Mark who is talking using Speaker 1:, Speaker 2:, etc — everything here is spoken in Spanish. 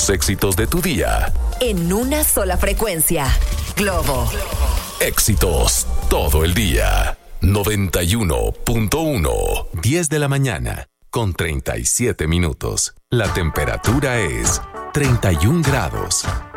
Speaker 1: Los éxitos de tu día.
Speaker 2: En una sola frecuencia. Globo.
Speaker 1: Éxitos todo el día. 91.1. 10 de la mañana, con 37 minutos. La temperatura es 31 grados.